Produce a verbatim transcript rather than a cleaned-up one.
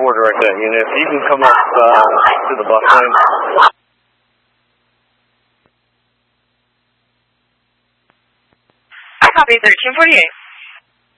four direct that unit. If you can come up uh, to the bus lane. I copy thirteen forty-eight.